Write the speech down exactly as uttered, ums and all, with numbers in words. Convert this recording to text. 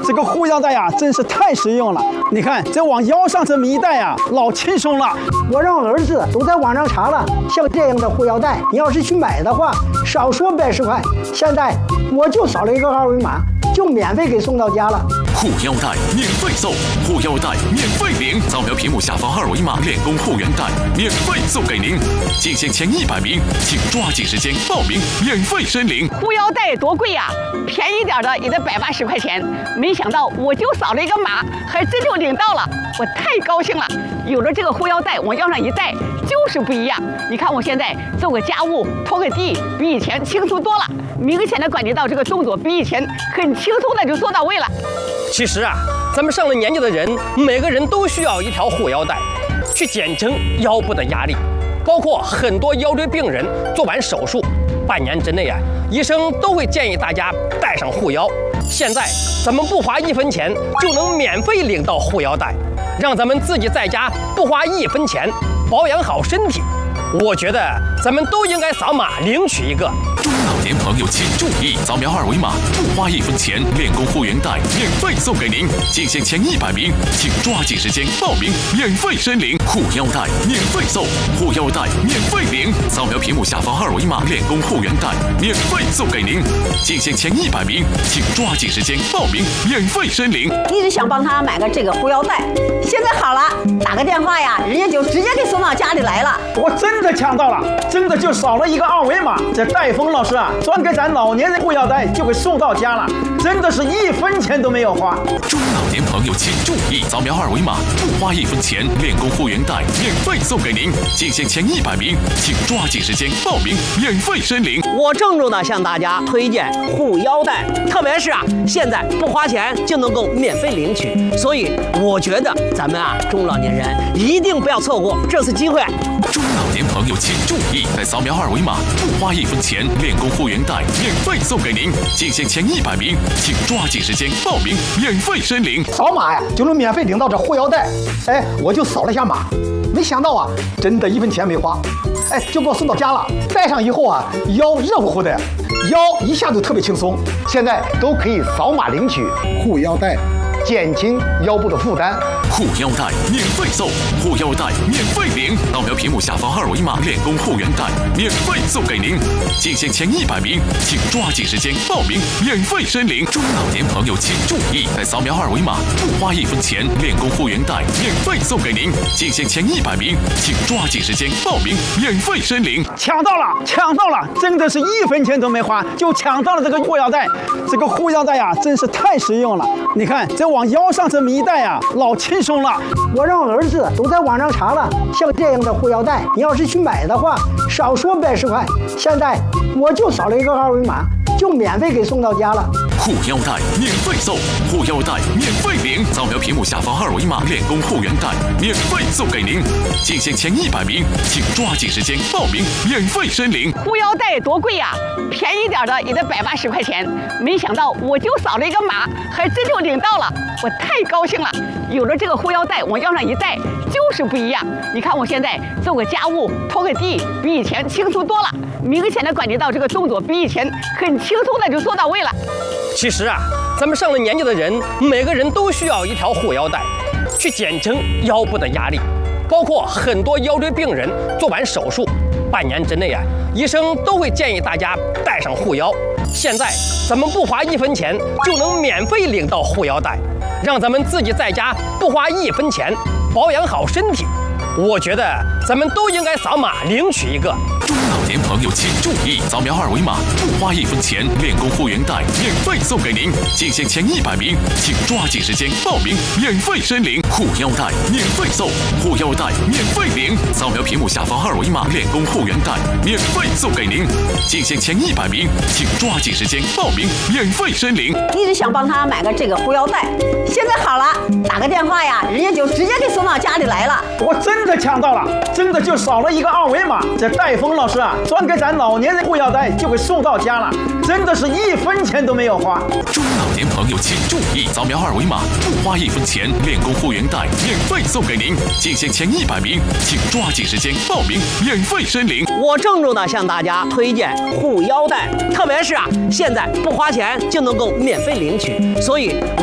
这个护腰带呀，真是太实用了。你看，这往腰上这么一戴呀，老轻松了。 我让儿子都在网上查了，像这样的护腰带，你要是去买的话，少说百十块。现在我就扫了一个二维码，就免费给送到家了。 护腰带免费送，护腰带免费领，扫描屏幕下方二维码，练功护原带免费送给您。进线前一百名，请抓紧时间报名，免费申领。 护腰带多贵呀、啊，便宜点的也得百八十块钱。没想到我就扫了一个码，还真就领到了，我太高兴了。有了这个护腰带，往腰上一戴，就是不一样。你看我现在做个家务、拖个地，比以前轻松多了。明显的感觉到这个动作比以前很轻松的就做到位了。 其实啊，咱们上了年纪的人，每个人都需要一条护腰带，去减轻腰部的压力。包括很多腰椎病人做完手术，半年之内啊，医生都会建议大家带上护腰。现在咱们不花一分钱就能免费领到护腰带，让咱们自己在家不花一分钱保养好身体。我觉得咱们都应该扫码领取一个。 中老年朋友请注意，扫描二维码，不花一分钱，练功护原带免费送给您。进线前一百名，请抓紧时间报名，免费申领。护腰带免费送，护腰带免费领，扫描屏幕下方二维码，练功护原带免费送给您。进线前一百名，请抓紧时间报名，免费申领。 一直想帮他买个这个护腰带，现在好了，打个电话呀，人家就直接给送到家里来了。 我真的抢到了，真的就扫了一个二维码，这戴峰老师啊，专给咱老年人护腰带就给送到家了，真的是一分钱都没有花。 中老年朋友请注意，扫描二维码，不花一分钱，练功护原带免费送给您。进线前一百名，请抓紧时间报名，免费申领。 我郑重的向大家推荐护腰带，特别是啊，现在不花钱就能够免费领取，所以我觉得咱们啊中老年人一定不要错过这次机会。 中老年朋友请注意，在扫描二维码，不花一分钱，练功护原带免费送给您。进线前一百名，请抓紧时间报名，免费申领。 扫码呀，就能免费领到这护腰带。哎，我就扫了一下码，没想到啊，真的一分钱没花，哎，就给我送到家了。戴上以后啊，腰热乎乎的，腰一下就特别轻松。现在都可以扫码领取护腰带，减轻腰部的负担。 护腰带免费送，护腰带免费领，扫描屏幕下方二维码，练功护原带免费送给您。进线前一百名，请抓紧时间报名，免费申领。中老年朋友请注意，在扫描二维码，不花一分钱，练功护原带免费送给您。进线前一百名，请抓紧时间报名，免费申领。 抢到了，抢到了，真的是一分钱都没花就抢到了这个护腰带。这个护腰带呀，真是太实用了。你看，这往腰上这么一戴呀，老轻松了。 我让儿子都在网上查了，像这样的护腰带，你要是去买的话，少说百十块。现在我就扫了一个二维码，就免费给送到家了。 护腰带免费送，护腰带免费领，扫描屏幕下方二维码，练功护原带免费送给您。进线前一百名，请抓紧时间报名，免费申领。 护腰带多贵呀、啊，便宜点的也得百八十块钱。没想到我就扫了一个码，还真就领到了，我太高兴了。有了这个护腰带，往腰上一戴，就是不一样。你看我现在做个家务、拖个地，比以前轻松多了。明显的感觉到这个动作比以前很轻松的就做到位了。 其实啊，咱们上了年纪的人，每个人都需要一条护腰带，去减轻腰部的压力。包括很多腰椎病人做完手术，半年之内啊，医生都会建议大家带上护腰。现在咱们不花一分钱就能免费领到护腰带，让咱们自己在家不花一分钱保养好身体。我觉得咱们都应该扫码领取一个。 中老年朋友请注意，扫描二维码，不花一分钱，练功护原带免费送给您。进线前一百名，请抓紧时间报名，免费申领。护腰带免费送，护腰带免费领，扫描屏幕下方二维码，练功护原带免费送给您。进线前一百名，请抓紧时间报名，免费申领。 一直想帮他买个这个护腰带，现在好了，打个电话呀，人家就直接给送到家里来了。 我真的抢到了，真的就扫了一个二维码，这戴峰老师啊，专给咱老年人护腰带就给送到家了，真的是一分钱都没有花。 中老年朋友请注意，扫描二维码，不花一分钱，练功护原带免费送给您。进线前一百名，请抓紧时间报名，免费申领。 我郑重的向大家推荐护腰带，特别是啊，现在不花钱就能够免费领取，所以